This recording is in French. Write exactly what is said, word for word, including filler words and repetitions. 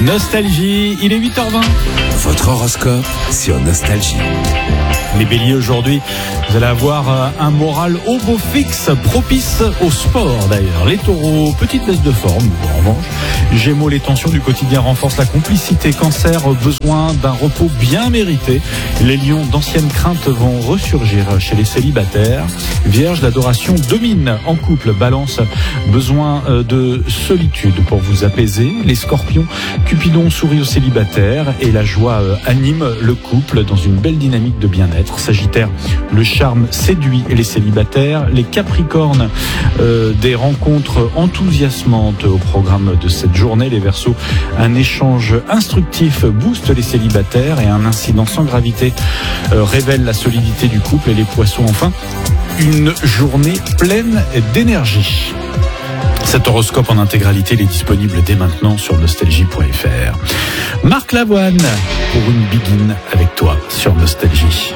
Nostalgie, il est huit heures vingt. Votre horoscope sur Nostalgie. Les béliers aujourd'hui, vous allez avoir un moral au beau fixe, propice au sport d'ailleurs. Les taureaux, petite baisse de forme, en revanche. Gémeaux, les tensions du quotidien renforcent la complicité. Cancer, besoin d'un repos bien mérité. Les lions, d'anciennes craintes vont ressurgir chez les célibataires. Vierge, l'adoration domine en couple. Balance, besoin de solitude pour vous apaiser. Les scorpions, Cupidon sourit aux célibataires et la joie anime le couple dans une belle dynamique de bien-être. Sagittaire, le charme séduit les célibataires. Les capricornes, euh, des rencontres enthousiasmantes au programme de cette journée. Les Verseaux, un échange instructif booste les célibataires et un incident sans gravité euh, révèle la solidité du couple. Et les Poissons, enfin, une journée pleine d'énergie. Cet horoscope en intégralité, il est disponible dès maintenant sur nostalgie point f r. Marc Lavoine pour une begin avec toi sur Nostalgie.